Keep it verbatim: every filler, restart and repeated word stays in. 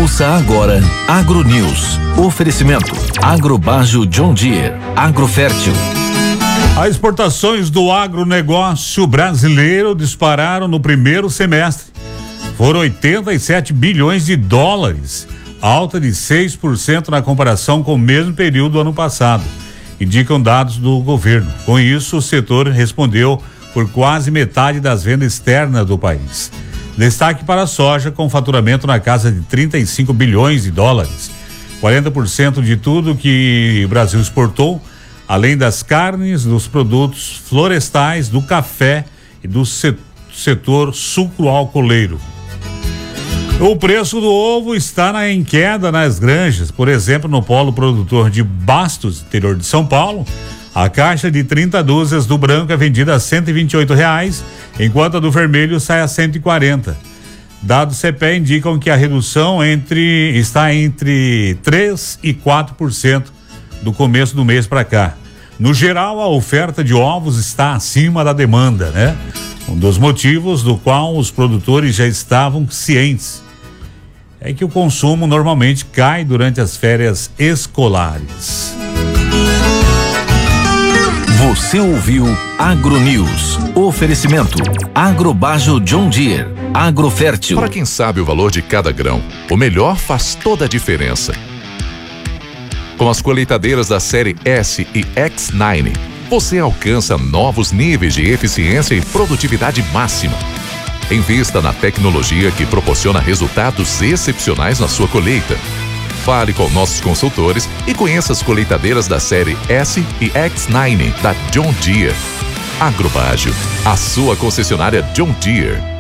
Ouça agora Agronews. Oferecimento Agrobajo John Deere, Agrofértil. As exportações do agronegócio brasileiro dispararam no primeiro semestre. Foram oitenta e sete bilhões de dólares, alta de seis por cento na comparação com o mesmo período do ano passado, indicam dados do governo. Com isso, o setor respondeu por quase metade das vendas externas do país. Destaque para a soja, com faturamento na casa de trinta e cinco bilhões de dólares, quarenta por cento de tudo que o Brasil exportou, além das carnes, dos produtos florestais, do café e do setor sucroalcooleiro. O preço do ovo está em queda nas granjas. Por exemplo, no polo produtor de Bastos, interior de São Paulo, a caixa de trinta dúzias do branco é vendida a cento e vinte e oito reais, enquanto a do vermelho sai a cento e quarenta. Dados C P E indicam que a redução entre está entre três e quatro por cento do começo do mês para cá. No geral, a oferta de ovos está acima da demanda, né? Um dos motivos do qual os produtores já estavam cientes é que o consumo normalmente cai durante as férias escolares. Você ouviu Agronews. Oferecimento Agrobajo John Deere, Agrofértil. Para quem sabe o valor de cada grão, o melhor faz toda a diferença. Com as colheitadeiras da série S e X nove, você alcança novos níveis de eficiência e produtividade máxima. Invista na tecnologia que proporciona resultados excepcionais na sua colheita. Fale com nossos consultores e conheça as colheitadeiras da série S e X nove da John Deere. Agrobajo, a sua concessionária John Deere.